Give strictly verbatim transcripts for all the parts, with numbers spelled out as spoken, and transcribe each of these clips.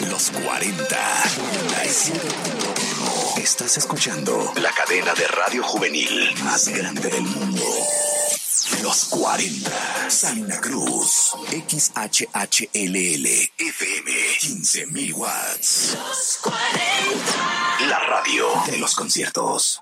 Los cuarenta. Estás escuchando la cadena de radio juvenil más grande del mundo. Los cuarenta. Salina Cruz. X H H L L F M. quince mil watts. Los cuarenta. La radio de los conciertos.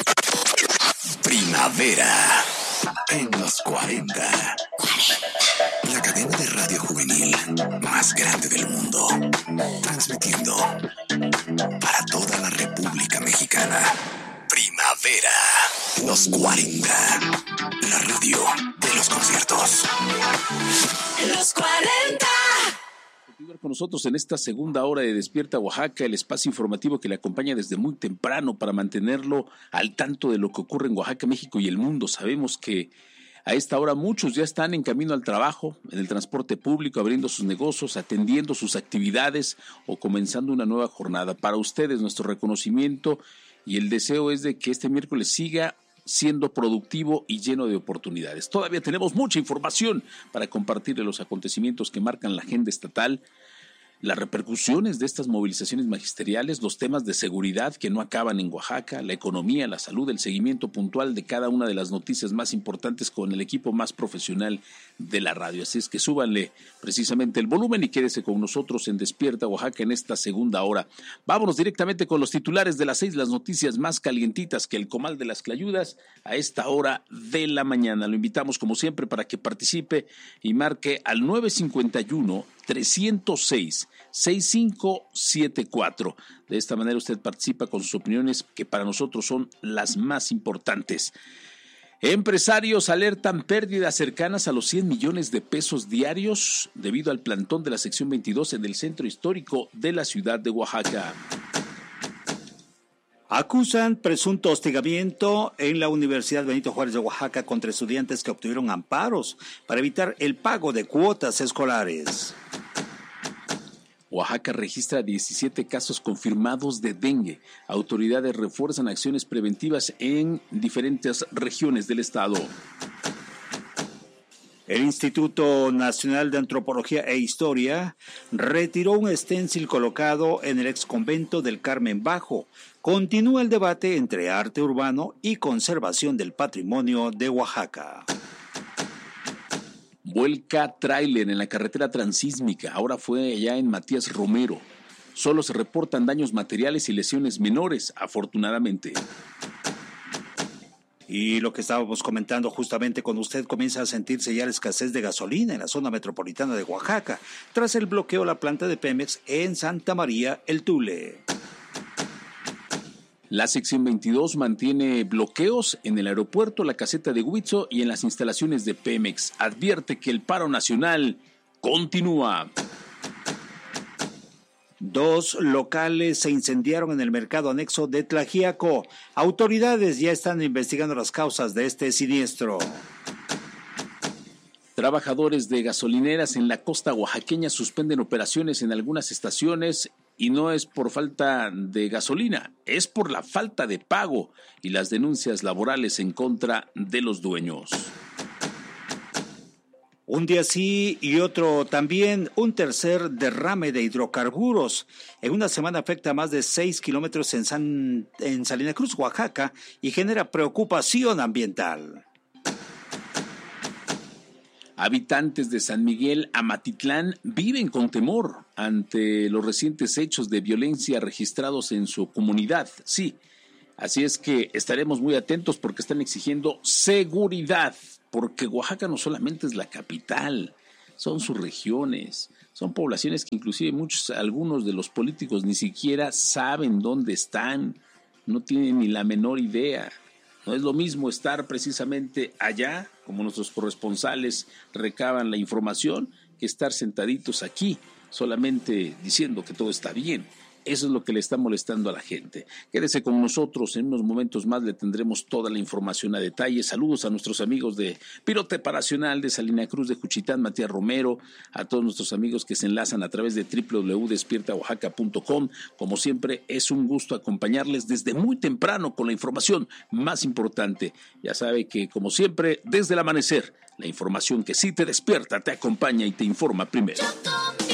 Primavera. En los cuarenta. La cadena de radio juvenil más grande del mundo. Transmitiendo para toda la República Mexicana. Primavera. Los cuarenta. La radio de los conciertos. Los cuarenta. Continuar con nosotros en esta segunda hora de Despierta Oaxaca, el espacio informativo que le acompaña desde muy temprano para mantenerlo al tanto de lo que ocurre en Oaxaca, México y el mundo. Sabemos que a esta hora muchos ya están en camino al trabajo, en el transporte público, abriendo sus negocios, atendiendo sus actividades o comenzando una nueva jornada. Para ustedes nuestro reconocimiento y el deseo es de que este miércoles siga siendo productivo y lleno de oportunidades. Todavía tenemos mucha información para compartir de los acontecimientos que marcan la agenda estatal, las repercusiones de estas movilizaciones magisteriales, los temas de seguridad que no acaban en Oaxaca, la economía, la salud, el seguimiento puntual de cada una de las noticias más importantes con el equipo más profesional de la radio. Así es que súbanle precisamente el volumen y quédese con nosotros en Despierta Oaxaca en esta segunda hora. Vámonos directamente con los titulares de las seis, las noticias más calientitas que el comal de las clayudas a esta hora de la mañana. Lo invitamos como siempre para que participe y marque al nueve cinco uno, tres cero seis, seis cinco siete cuatro. De esta manera usted participa con sus opiniones que para nosotros son las más importantes. Empresarios alertan pérdidas cercanas a los cien millones de pesos diarios debido al plantón de la sección veintidós en el centro histórico de la ciudad de Oaxaca. Acusan presunto hostigamiento en la Universidad Benito Juárez de Oaxaca contra estudiantes que obtuvieron amparos para evitar el pago de cuotas escolares. Oaxaca registra diecisiete casos confirmados de dengue. Autoridades refuerzan acciones preventivas en diferentes regiones del estado. El Instituto Nacional de Antropología e Historia retiró un esténcil colocado en el exconvento del Carmen Bajo. Continúa el debate entre arte urbano y conservación del patrimonio de Oaxaca. Vuelca tráiler en la carretera transísmica, ahora fue allá en Matías Romero. Solo se reportan daños materiales y lesiones menores, afortunadamente. Y lo que estábamos comentando justamente con usted, comienza a sentirse ya la escasez de gasolina en la zona metropolitana de Oaxaca, tras el bloqueo a la planta de Pemex en Santa María, el Tule. La sección veintidós mantiene bloqueos en el aeropuerto, la caseta de Huitzo y en las instalaciones de Pemex. Advierte que el paro nacional continúa. Dos locales se incendiaron en el mercado anexo de Tlaxiaco. Autoridades ya están investigando las causas de este siniestro. Trabajadores de gasolineras en la costa oaxaqueña suspenden operaciones en algunas estaciones y no es por falta de gasolina, es por la falta de pago y las denuncias laborales en contra de los dueños. Un día sí y otro también, un tercer derrame de hidrocarburos. En una semana afecta a más de seis kilómetros en, San, en Salina Cruz, Oaxaca, y genera preocupación ambiental. Habitantes de San Miguel Amatitlán viven con temor ante los recientes hechos de violencia registrados en su comunidad. Sí, así es que estaremos muy atentos porque están exigiendo seguridad, porque Oaxaca no solamente es la capital, son sus regiones, son poblaciones que inclusive muchos, algunos de los políticos ni siquiera saben dónde están, no tienen ni la menor idea. No es lo mismo estar precisamente allá, como nuestros corresponsales recaban la información, que estar sentaditos aquí, solamente diciendo que todo está bien. Eso es lo que le está molestando a la gente. Quédese con nosotros, en unos momentos más le tendremos toda la información a detalle. Saludos a nuestros amigos de Pirotepa Nacional, de Salina Cruz, de Juchitán, Matías Romero, a todos nuestros amigos que se enlazan a través de doble u doble u doble u punto despierta oaxaca punto com. Como siempre, es un gusto acompañarles desde muy temprano con la información más importante. Ya sabe que, como siempre, desde el amanecer, la información que sí te despierta, te acompaña y te informa primero.